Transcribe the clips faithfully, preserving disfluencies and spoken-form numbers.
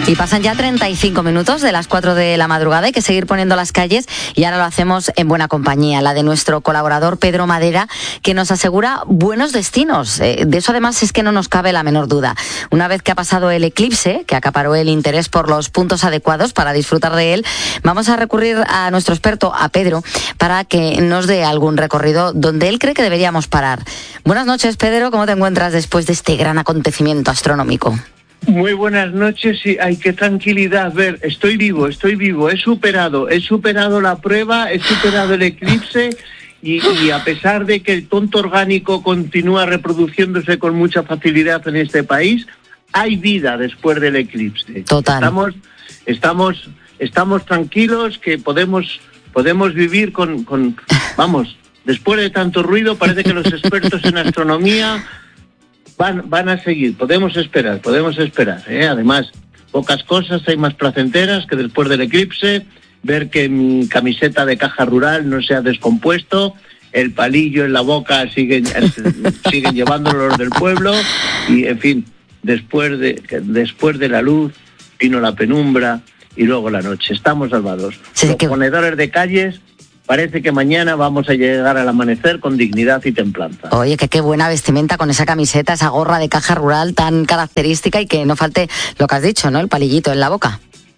Y pasan ya treinta y cinco minutos de las cuatro de la madrugada. Hay que seguir poniendo las calles y ahora lo hacemos en buena compañía, la de nuestro colaborador Pedro Madera, que nos asegura buenos destinos. Eh, de eso además es que no nos cabe la menor duda. Una vez que ha pasado el eclipse, que acaparó el interés por los puntos adecuados para disfrutar de él, vamos a recurrir a nuestro experto, a Pedro, para que nos dé algún recorrido donde él cree que deberíamos parar. Buenas noches, Pedro. ¿Cómo te encuentras después de este gran acontecimiento astronómico? Muy buenas noches y ay, qué tranquilidad ver, estoy vivo, estoy vivo, he superado, he superado la prueba, he superado el eclipse y, y a pesar de que el tonto orgánico continúa reproduciéndose con mucha facilidad en este país, hay vida después del eclipse. Total. Estamos, estamos, estamos tranquilos que podemos, podemos vivir con, con, vamos, después de tanto ruido parece que los expertos en astronomía Van, van a seguir, podemos esperar, podemos esperar. ¿eh? Además, pocas cosas hay más placenteras que después del eclipse, ver que mi camiseta de caja rural no se ha descompuesto, el palillo en la boca siguen, siguen llevándolo los del pueblo, y en fin, después de, después de la luz vino la penumbra y luego la noche. Estamos salvados. Sí, Los que... ponedores de calles, parece que mañana vamos a llegar al amanecer con dignidad y templanza. Oye, que qué buena vestimenta con esa camiseta, esa gorra de caja rural tan característica y que no falte lo que has dicho, ¿no? El palillito en la boca.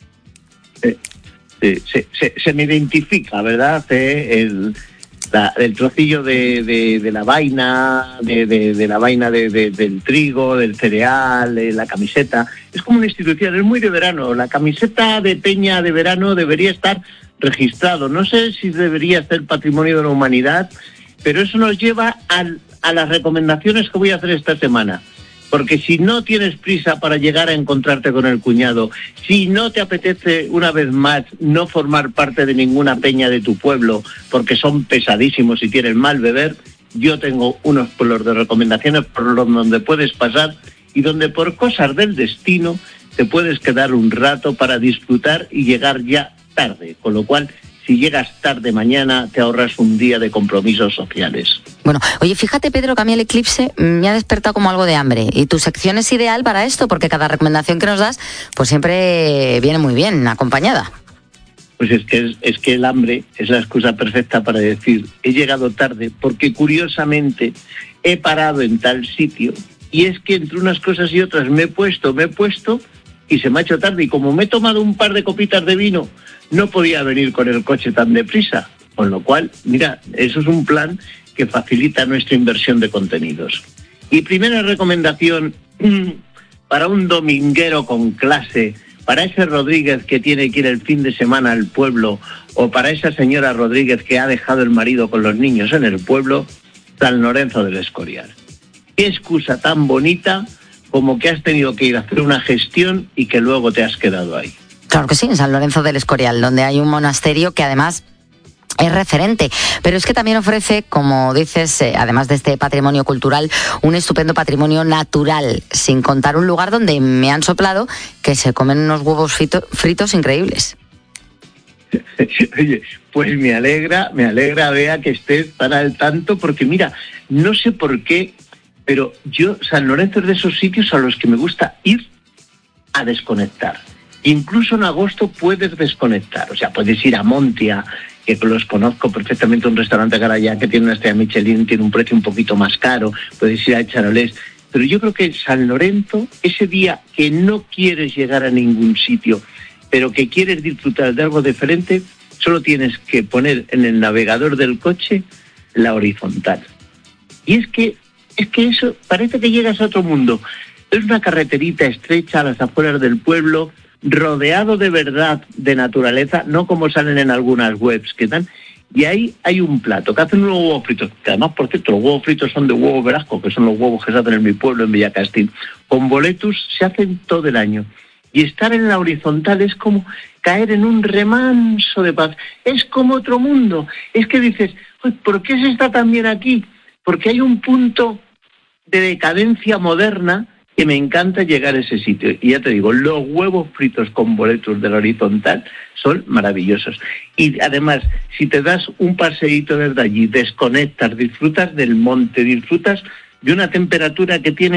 Eh, eh, se, se, se me identifica, ¿verdad? Eh, el, la, el trocillo de, de, de la vaina, de, de, de la vaina de, de, del trigo, del cereal, de la camiseta. Es como una institución, es muy de verano. La camiseta de peña de verano debería estar registrado. No sé si debería ser patrimonio de la humanidad, pero eso nos lleva al, a las recomendaciones que voy a hacer esta semana. Porque si no tienes prisa para llegar a encontrarte con el cuñado, si no te apetece una vez más no formar parte de ninguna peña de tu pueblo, porque son pesadísimos y tienen mal beber, yo tengo unos pueblos de recomendaciones por los donde puedes pasar y donde por cosas del destino te puedes quedar un rato para disfrutar y llegar ya tarde, con lo cual si llegas tarde mañana te ahorras un día de compromisos sociales. Bueno, oye, fíjate, Pedro, que a mí el eclipse me ha despertado como algo de hambre y tu sección es ideal para esto porque cada recomendación que nos das pues siempre viene muy bien acompañada. Pues es que, es, es que el hambre es la excusa perfecta para decir he llegado tarde porque curiosamente he parado en tal sitio y es que entre unas cosas y otras me he puesto, me he puesto y se me ha hecho tarde y como me he tomado un par de copitas de vino no podía venir con el coche tan deprisa, con lo cual, mira, eso es un plan que facilita nuestra inversión de contenidos. Y primera recomendación para un dominguero con clase, para ese Rodríguez que tiene que ir el fin de semana al pueblo o para esa señora Rodríguez que ha dejado el marido con los niños en el pueblo, San Lorenzo del Escorial. Qué excusa tan bonita como que has tenido que ir a hacer una gestión y que luego te has quedado ahí. Claro que sí, en San Lorenzo del Escorial, donde hay un monasterio que además es referente, pero es que también ofrece, como dices, eh, además de este patrimonio cultural, un estupendo patrimonio natural, sin contar un lugar donde me han soplado que se comen unos huevos frito, fritos increíbles. Oye, pues me alegra, me alegra, Bea, que estés tan al tanto, porque mira, no sé por qué, pero yo, San Lorenzo es de esos sitios a los que me gusta ir a desconectar. Incluso en agosto puedes desconectar, o sea, puedes ir a Montia, que los conozco perfectamente, un restaurante allá que tiene una estrella Michelin, tiene un precio un poquito más caro, puedes ir a Charolés, pero yo creo que San Lorenzo, ese día que no quieres llegar a ningún sitio, pero que quieres disfrutar de algo diferente, solo tienes que poner en el navegador del coche la horizontal. Y es que, es que eso parece que llegas a otro mundo. Es una carreterita estrecha a las afueras del pueblo, rodeado de verdad de naturaleza, no como salen en algunas webs que dan, y ahí hay un plato que hacen unos huevos fritos, que además, por cierto, los huevos fritos son de huevo Velasco, que son los huevos que se hacen en mi pueblo, en Villacastín, con boletus se hacen todo el año, y estar en la horizontal es como caer en un remanso de paz, es como otro mundo, es que dices, ¿por qué se está tan bien aquí? Porque hay un punto de decadencia moderna que me encanta llegar a ese sitio. Y ya te digo, los huevos fritos con boletos de la horizontal son maravillosos. Y además, si te das un paseíto desde allí, desconectas, disfrutas del monte, disfrutas de una temperatura que tiene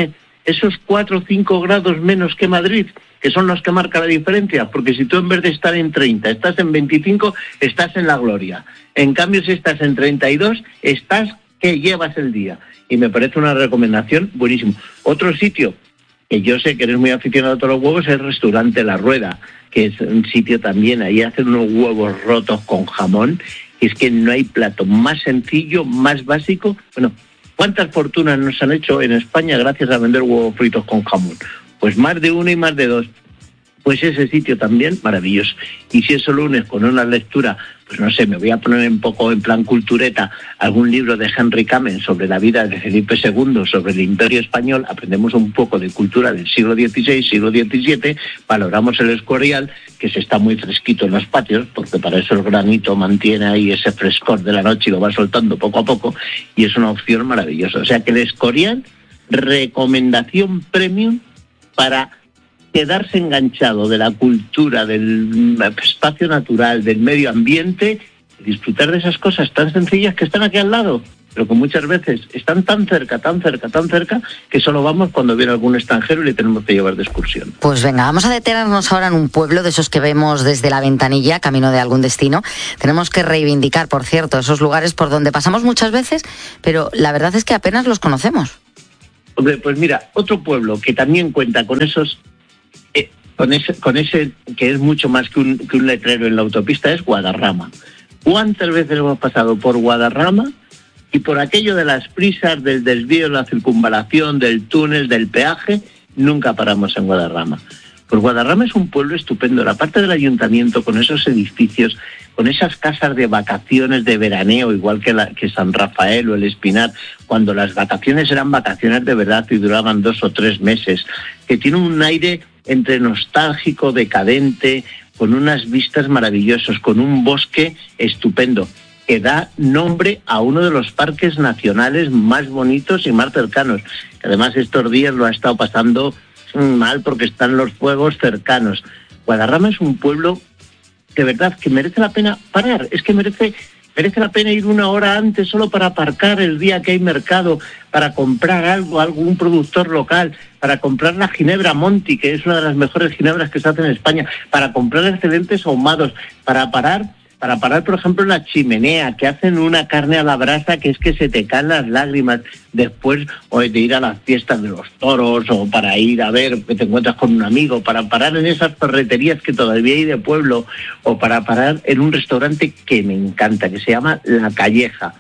esos cuatro o cinco grados menos que Madrid, que son los que marcan la diferencia, porque si tú en vez de estar en treinta, estás en veinticinco, estás en la gloria. En cambio, si estás en treinta y dos, estás que llevas el día. Y me parece una recomendación buenísima. Otro sitio, que yo sé que eres muy aficionado a todos los huevos, es el restaurante La Rueda, que es un sitio también, ahí hacen unos huevos rotos con jamón, y es que no hay plato más sencillo, más básico. Bueno, ¿cuántas fortunas nos han hecho en España gracias a vender huevos fritos con jamón? Pues más de uno y más de dos. Pues ese sitio también maravilloso. Y si eso lo unes con una lectura, pues no sé, me voy a poner un poco en plan cultureta, algún libro de Henry Kamen sobre la vida de Felipe segundo, sobre el Imperio Español, aprendemos un poco de cultura del siglo dieciséis, siglo diecisiete, valoramos el Escorial, que se está muy fresquito en los patios, porque para eso el granito mantiene ahí ese frescor de la noche y lo va soltando poco a poco, y es una opción maravillosa. O sea que el Escorial, recomendación premium para quedarse enganchado de la cultura, del espacio natural, del medio ambiente, y disfrutar de esas cosas tan sencillas que están aquí al lado, pero que muchas veces están tan cerca, tan cerca, tan cerca, que solo vamos cuando viene algún extranjero y le tenemos que llevar de excursión. Pues venga, vamos a detenernos ahora en un pueblo de esos que vemos desde la ventanilla, camino de algún destino. Tenemos que reivindicar, por cierto, esos lugares por donde pasamos muchas veces, pero la verdad es que apenas los conocemos. Hombre, pues mira, otro pueblo que también cuenta con esos Eh, con ese, con ese que es mucho más que un, que un letrero en la autopista, es Guadarrama. ¿Cuántas veces hemos pasado por Guadarrama y por aquello de las prisas, del desvío, la circunvalación, del túnel, del peaje, nunca paramos en Guadarrama? Pues Guadarrama es un pueblo estupendo, la parte del ayuntamiento con esos edificios, con esas casas de vacaciones de veraneo, igual que, la, que San Rafael o el Espinar, cuando las vacaciones eran vacaciones de verdad y duraban dos o tres meses, que tiene un aire entre nostálgico, decadente, con unas vistas maravillosas, con un bosque estupendo, que da nombre a uno de los parques nacionales más bonitos y más cercanos, que además estos días lo ha estado pasando mal porque están los fuegos cercanos. Guadarrama es un pueblo de verdad que merece la pena parar, es que merece... Merece la pena ir una hora antes solo para aparcar el día que hay mercado, para comprar algo, algún productor local, para comprar la ginebra Monti, que es una de las mejores ginebras que se hacen en España, para comprar excelentes ahumados, para parar, para parar, por ejemplo, en la chimenea, que hacen una carne a la brasa que es que se te caen las lágrimas después, o de ir a las fiestas de los toros, o para ir a ver que te encuentras con un amigo, para parar en esas ferreterías que todavía hay de pueblo, o para parar en un restaurante que me encanta, que se llama La Calleja.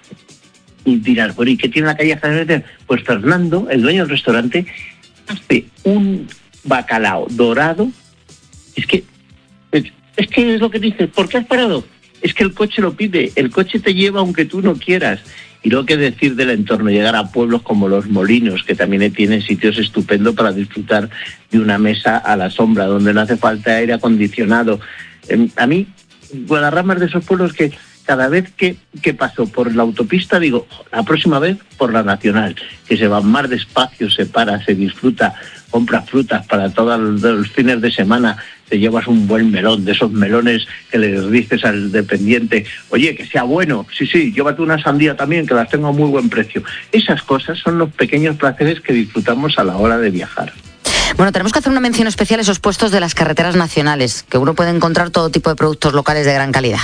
Y dirás, bueno, ¿y qué tiene La Calleja? Pues Fernando, el dueño del restaurante, hace un bacalao dorado. Es que, es, es que es lo que dices, ¿por qué has parado? Es que el coche lo pide, el coche te lleva aunque tú no quieras. Y luego, qué decir del entorno, llegar a pueblos como Los Molinos, que también tienen sitios estupendos para disfrutar de una mesa a la sombra, donde no hace falta aire acondicionado. Eh, a mí, Guadarrama es de esos pueblos que cada vez que, que paso por la autopista digo, la próxima vez por la nacional, que se va más despacio, se para, se disfruta, compra frutas para todos los, los fines de semana, te llevas un buen melón, de esos melones que le dices al dependiente, oye, que sea bueno, sí, sí, llévate una sandía también, que las tengo a muy buen precio. Esas cosas son los pequeños placeres que disfrutamos a la hora de viajar. Bueno, tenemos que hacer una mención especial a esos puestos de las carreteras nacionales, que uno puede encontrar todo tipo de productos locales de gran calidad.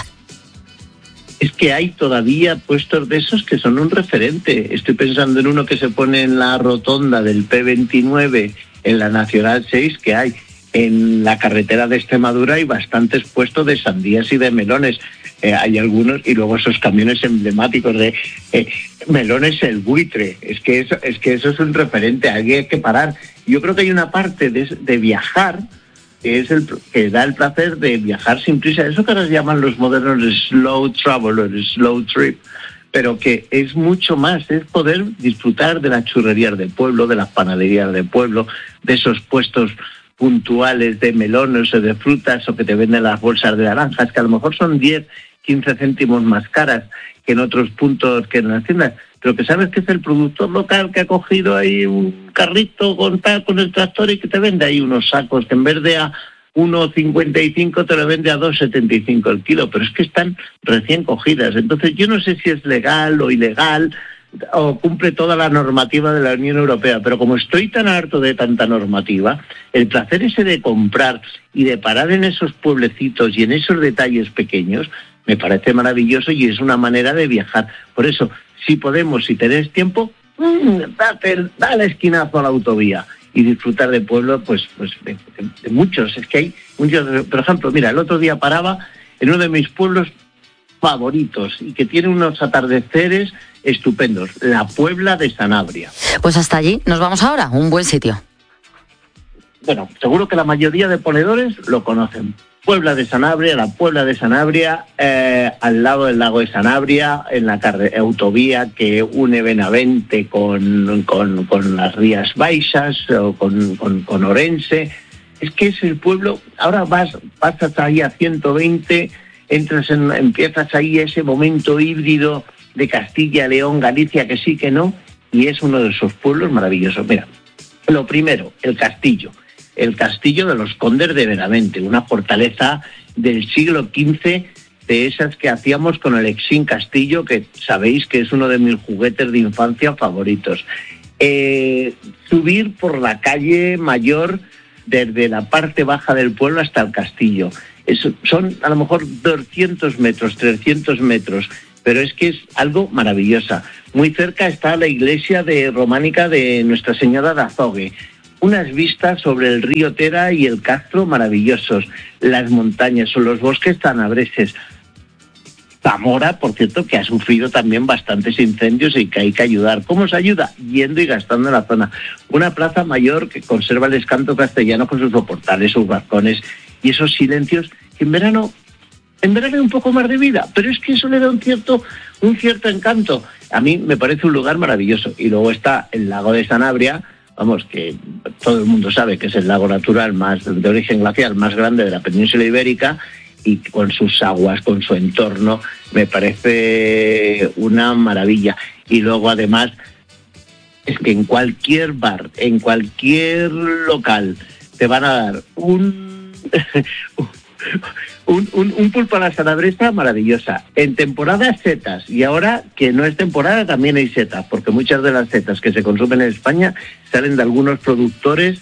Es que hay todavía puestos de esos que son un referente. Estoy pensando en uno que se pone en la rotonda del P veintinueve, en la Nacional seis, que hay en la carretera de Extremadura, hay bastantes puestos de sandías y de melones. Eh, hay algunos, y luego esos camiones emblemáticos de eh, melones el buitre. Es que eso, es que eso es un referente, aquí hay que parar. Yo creo que hay una parte de, de viajar que es el que da el placer de viajar sin prisa, eso que ahora llaman los modernos slow travel o slow trip, pero que es mucho más, es poder disfrutar de las churrerías de pueblo, de las panaderías de pueblo, de esos puestos puntuales de melones o de frutas, o que te venden las bolsas de naranjas, que a lo mejor son diez, quince céntimos más caras que en otros puntos, que en las tiendas, pero que sabes que es el productor local que ha cogido ahí un carrito con tal, con el tractor, y que te vende ahí unos sacos que en vez de a uno cincuenta y cinco te lo vende a dos setenta y cinco el kilo, pero es que están recién cogidas. Entonces yo no sé si es legal o ilegal, o cumple toda la normativa de la Unión Europea, pero como estoy tan harto de tanta normativa, el placer ese de comprar y de parar en esos pueblecitos y en esos detalles pequeños, me parece maravilloso y es una manera de viajar. Por eso, si podemos, si tenéis tiempo, mmm, date, dale esquinazo a la autovía y disfrutar de pueblo, pues, pues de, de, de muchos. Es que hay muchos. Por ejemplo, mira, el otro día paraba en uno de mis pueblos favoritos y que tiene unos atardeceres estupendos, la Puebla de Sanabria. Pues hasta allí nos vamos ahora, un buen sitio. Bueno, seguro que la mayoría de ponedores lo conocen. Puebla de Sanabria, la Puebla de Sanabria, eh, al lado del lago de Sanabria, en la carre- autovía que une Benavente con, con, con las Rías Baixas o con, con, con Orense. Es que es el pueblo, ahora vas, pasas ahí a ciento veinte, entras en, empiezas ahí ese momento híbrido de Castilla, León, Galicia, que sí, que no, y es uno de esos pueblos maravillosos. Mira, lo primero, el castillo. El castillo de los condes de Benavente, una fortaleza del siglo quince, de esas que hacíamos con el Exín Castillo, que sabéis que es uno de mis juguetes de infancia favoritos. Eh, subir por la calle Mayor desde la parte baja del pueblo hasta el castillo. Es, son a lo mejor doscientos metros, trescientos metros, pero es que es algo maravillosa. Muy cerca está la iglesia de románica de Nuestra Señora de Azogue. Unas vistas sobre el río Tera y el Castro maravillosos, las montañas o los bosques tanabreses. Zamora, por cierto, que ha sufrido también bastantes incendios y que hay que ayudar. ¿Cómo se ayuda? Yendo y gastando en la zona. Una plaza mayor que conserva el escanto castellano con sus soportales, sus balcones y esos silencios que en verano, en verano hay un poco más de vida, pero es que eso le da un cierto, un cierto encanto. A mí me parece un lugar maravilloso. Y luego está el lago de Sanabria, vamos, que todo el mundo sabe que es el lago natural más de origen glacial más grande de la península ibérica, y con sus aguas, con su entorno, me parece una maravilla. Y luego además es que en cualquier bar, en cualquier local, te van a dar un un, un, un pulpo a la sanabresa maravillosa. En temporada setas, y ahora que no es temporada también hay setas, porque muchas de las setas que se consumen en España salen de algunos productores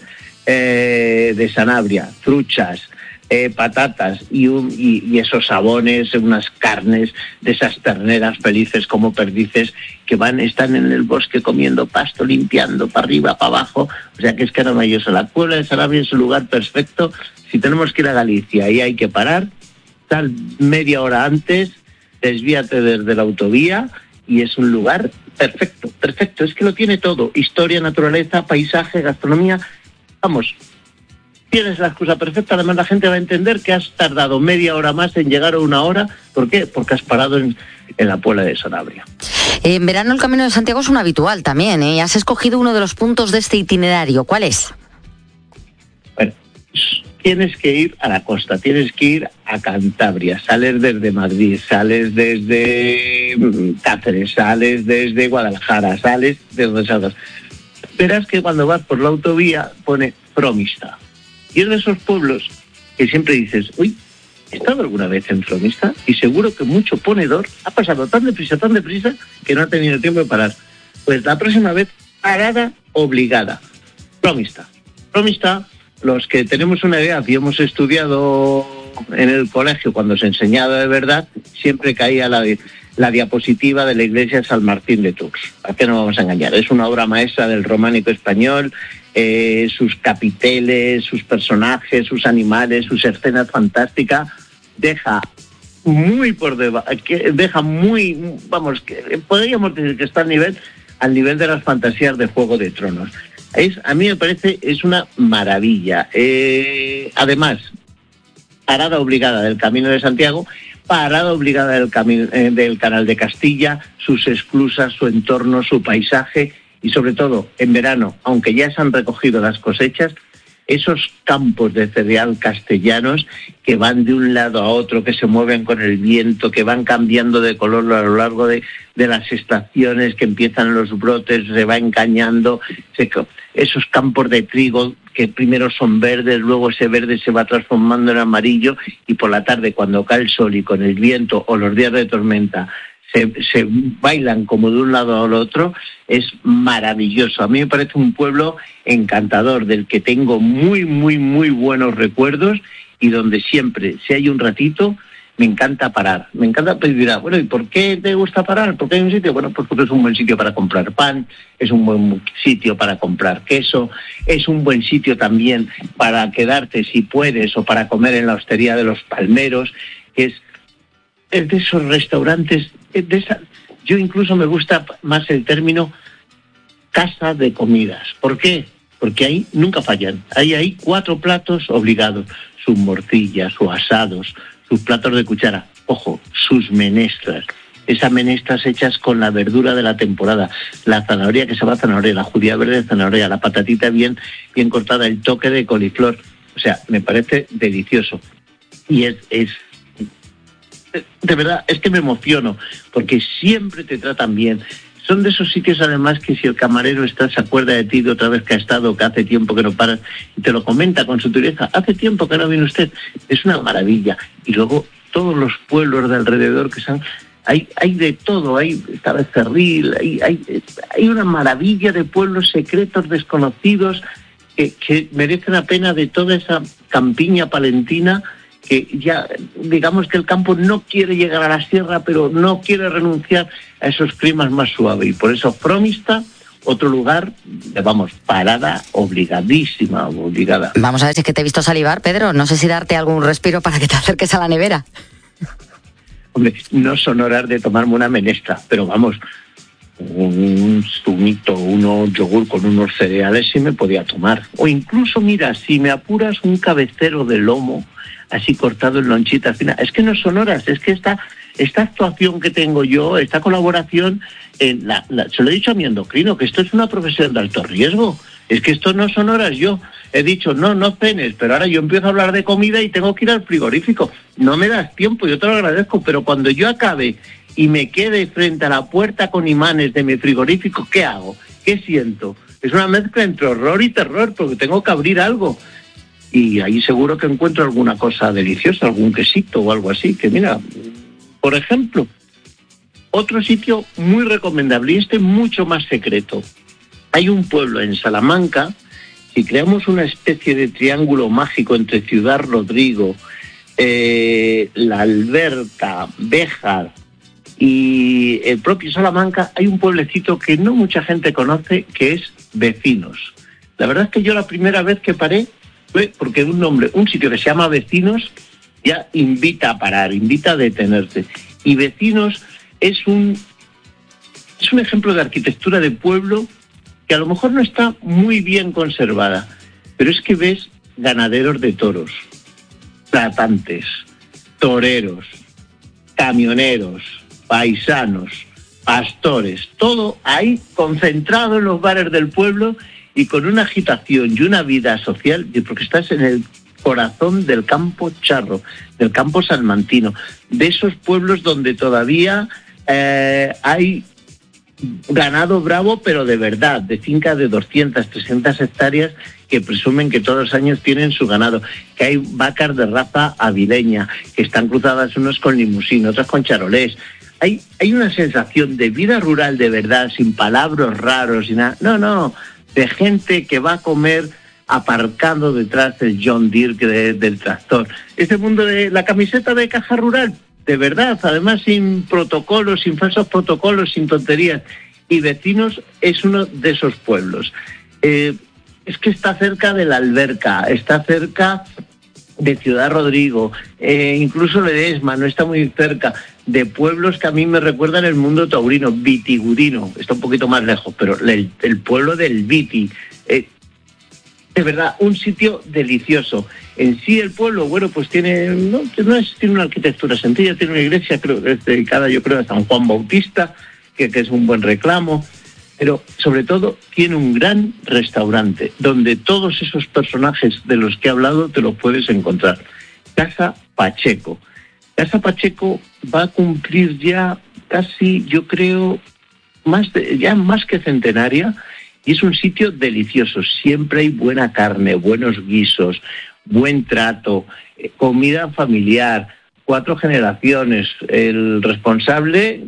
eh, de Sanabria, truchas, Eh, patatas y, un, y, y esos sabones, unas carnes de esas terneras felices como perdices que van, están en el bosque comiendo pasto, limpiando para arriba, para abajo. O sea que es que era maravilloso. La Puebla de Sanabria es un lugar perfecto. Si tenemos que ir a Galicia y hay que parar, sal media hora antes, desvíate desde la autovía y es un lugar perfecto, perfecto. Es que lo tiene todo: historia, naturaleza, paisaje, gastronomía. Vamos, tienes la excusa perfecta. Además la gente va a entender que has tardado media hora más en llegar a una hora. ¿Por qué? Porque has parado en, en la Puebla de Sanabria. En verano el Camino de Santiago es un habitual también, ¿eh? Has escogido uno de los puntos de este itinerario. ¿Cuál es? Bueno, tienes que ir a la costa, tienes que ir a Cantabria, sales desde Madrid, sales desde Cáceres, sales desde Guadalajara, sales de donde salgas. Verás que cuando vas por la autovía pone Fromista. Y es de esos pueblos que siempre dices, uy, ¿he estado alguna vez en Fromista? Y seguro que mucho ponedor ha pasado tan deprisa, tan deprisa, que no ha tenido tiempo de parar. Pues la próxima vez, parada obligada. Fromista. Fromista, los que tenemos una idea, que hemos estudiado en el colegio cuando se enseñaba de verdad, siempre caía la, la diapositiva de la iglesia de San Martín de Tours. ¿A qué no vamos a engañar? Es una obra maestra del románico español. Eh, sus capiteles, sus personajes, sus animales, sus escenas fantásticas, deja muy por debajo, deja muy, vamos, que podríamos decir que está al nivel, al nivel de las fantasías de Juego de Tronos. Es, a mí me parece, es una maravilla. Eh, además, parada obligada del Camino de Santiago, parada obligada del, camino, eh, del Canal de Castilla, sus esclusas, su entorno, su paisaje. Y sobre todo, en verano, aunque ya se han recogido las cosechas, esos campos de cereal castellanos que van de un lado a otro, que se mueven con el viento, que van cambiando de color a lo largo de, de las estaciones, que empiezan los brotes, se va encañando, se, esos campos de trigo que primero son verdes, luego ese verde se va transformando en amarillo, y por la tarde, cuando cae el sol y con el viento o los días de tormenta se, se bailan como de un lado al otro, es maravilloso. A mí me parece un pueblo encantador, del que tengo muy, muy, muy buenos recuerdos y donde siempre, si hay un ratito, me encanta parar. Me encanta pedir, bueno, ¿y por qué te gusta parar? ¿Por qué hay un sitio? Bueno, pues porque es un buen sitio para comprar pan, es un buen sitio para comprar queso, es un buen sitio también para quedarte si puedes o para comer en la hostería de los Palmeros, que es, es de esos restaurantes, de esa, yo incluso me gusta más el término casa de comidas. ¿Por qué? Porque ahí nunca fallan. Ahí hay cuatro platos obligados, sus morcillas, sus asados, sus platos de cuchara, ojo, sus menestras, esas menestras hechas con la verdura de la temporada, la zanahoria que se va a zanahoria, la judía verde de zanahoria, la patatita bien, bien cortada, el toque de coliflor, o sea, me parece delicioso. Y es, es, de verdad, es que me emociono, porque siempre te tratan bien. Son de esos sitios, además, que si el camarero está, se acuerda de ti de otra vez que ha estado, que hace tiempo que no paras, y te lo comenta con su dureza, hace tiempo que no viene usted, es una maravilla. Y luego todos los pueblos de alrededor que son, hay, hay de todo, hay está Becerril, hay, hay, hay una maravilla de pueblos secretos, desconocidos, que, que merecen la pena de toda esa campiña palentina, que ya, digamos que el campo no quiere llegar a la sierra, pero no quiere renunciar a esos climas más suaves. Y por eso Fromista, otro lugar, vamos, parada obligadísima, obligada. Vamos a ver si es que te he visto salivar, Pedro. No sé si darte algún respiro para que te acerques a la nevera. Hombre, no son horas de tomarme una menestra, pero vamos, un zumito, uno yogur con unos cereales sí me podía tomar. O incluso, mira, si me apuras, un cabecero de lomo, así cortado en lonchitas finas. Es que no son horas, es que esta, esta actuación que tengo yo, esta colaboración, eh, la, la, se lo he dicho a mi endocrino, que esto es una profesión de alto riesgo. Es que esto no son horas. Yo he dicho, no, no cenes, pero ahora yo empiezo a hablar de comida y tengo que ir al frigorífico. No me das tiempo, yo te lo agradezco, pero cuando yo acabe y me quede frente a la puerta con imanes de mi frigorífico, ¿qué hago? ¿Qué siento? Es una mezcla entre horror y terror, porque tengo que abrir algo. Y ahí seguro que encuentro alguna cosa deliciosa, algún quesito o algo así, que mira, por ejemplo, otro sitio muy recomendable, y este mucho más secreto. Hay un pueblo en Salamanca, si creamos una especie de triángulo mágico entre Ciudad Rodrigo, eh, La Alberca, Béjar y el propio Salamanca, hay un pueblecito que no mucha gente conoce, que es Vecinos. La verdad es que yo la primera vez que paré, porque un nombre, un sitio que se llama Vecinos, ya invita a parar, invita a detenerse. Y Vecinos es un, es un ejemplo de arquitectura de pueblo que a lo mejor no está muy bien conservada, pero es que ves ganaderos de toros, tratantes, toreros, camioneros, paisanos, pastores, todo ahí concentrado en los bares del pueblo, y con una agitación y una vida social, porque estás en el corazón del campo charro, del campo salmantino, de esos pueblos donde todavía eh, hay ganado bravo, pero de verdad, de fincas de doscientas, trescientas hectáreas que presumen que todos los años tienen su ganado, que hay vacas de raza avileña, que están cruzadas unos con limusín, otras con charolés. Hay, hay una sensación de vida rural de verdad, sin palabras raros y nada. No, no, de gente que va a comer aparcando detrás del John Deere de, del tractor. Este mundo de la camiseta de caja rural, de verdad, además sin protocolos, sin falsos protocolos, sin tonterías. Y Vecinos es uno de esos pueblos. Eh, es que está cerca de La Alberca, está cerca de Ciudad Rodrigo, eh, incluso Ledesma, no está muy cerca, de pueblos que a mí me recuerdan el mundo taurino, Vitigudino, está un poquito más lejos, pero el, el pueblo del Viti, eh, de verdad, un sitio delicioso. En sí el pueblo, bueno, pues tiene, no, no es, tiene una arquitectura sencilla, tiene una iglesia, creo que es dedicada, yo creo, a San Juan Bautista, que, que es un buen reclamo, pero sobre todo tiene un gran restaurante, donde todos esos personajes de los que he hablado te los puedes encontrar. Casa Pacheco. Casa Pacheco va a cumplir ya casi, yo creo, más de, ya más que centenaria, y es un sitio delicioso. Siempre hay buena carne, buenos guisos, buen trato, eh, comida familiar, cuatro generaciones. El responsable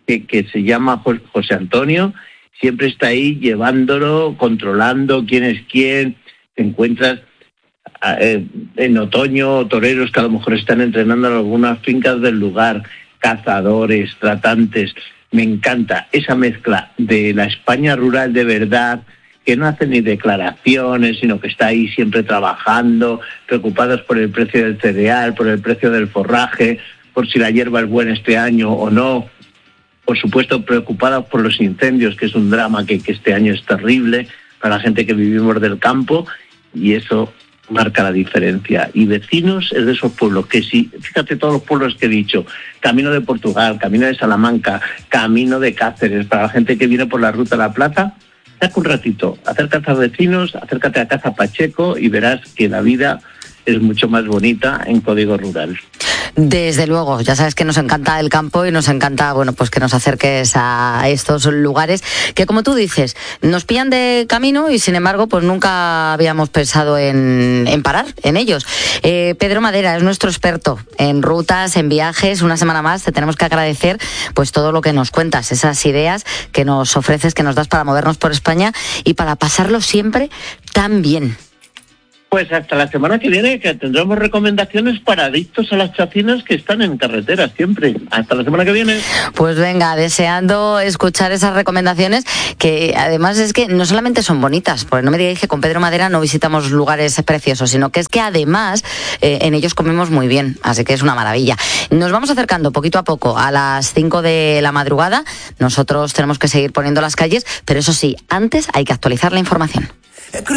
que, que se llama José Antonio, siempre está ahí llevándolo, controlando quién es quién. Te encuentras eh, en otoño toreros que a lo mejor están entrenando en algunas fincas del lugar, cazadores, tratantes. Me encanta esa mezcla de la España rural de verdad, que no hace ni declaraciones, sino que está ahí siempre trabajando, preocupados por el precio del cereal, por el precio del forraje, por si la hierba es buena este año o no. Por supuesto, preocupados por los incendios, que es un drama que, que este año es terrible para la gente que vivimos del campo, y eso marca la diferencia. Y vecinos es de esos pueblos que sí, fíjate todos los pueblos que he dicho, Camino de Portugal, Camino de Salamanca, Camino de Cáceres, para la gente que viene por la Ruta de la Plata, saca un ratito, acércate a vecinos, acércate a Casa Pacheco y verás que la vida es mucho más bonita en Código Rural. Desde luego, ya sabes que nos encanta el campo y nos encanta, bueno, pues que nos acerques a estos lugares que, como tú dices, nos pillan de camino y sin embargo, pues nunca habíamos pensado en, en parar en ellos. Eh, Pedro Madera es nuestro experto en rutas, en viajes. Una semana más te tenemos que agradecer pues todo lo que nos cuentas, esas ideas que nos ofreces, que nos das para movernos por España y para pasarlo siempre tan bien. Pues hasta la semana que viene, que tendremos recomendaciones para adictos a las chacinas que están en carretera siempre. Hasta la semana que viene. Pues venga, deseando escuchar esas recomendaciones, que además es que no solamente son bonitas, porque no me digáis que con Pedro Madera no visitamos lugares preciosos, sino que es que además eh, en ellos comemos muy bien, así que es una maravilla. Nos vamos acercando poquito a poco a las cinco de la madrugada. Nosotros tenemos que seguir poniendo las calles, pero eso sí, antes hay que actualizar la información.